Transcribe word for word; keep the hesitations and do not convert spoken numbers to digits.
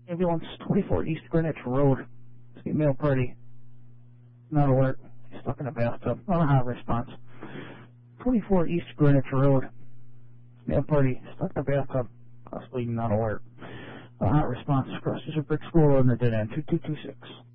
Ambulance, twenty-four East Greenwich Road. Female party. Not alert. Stuck in a bathtub. Not a hot response. twenty-four East Greenwich Road. Male party. Stuck in a bathtub. Possibly not alert. A hot response. Crosses a brick school in the dead end. two two two six.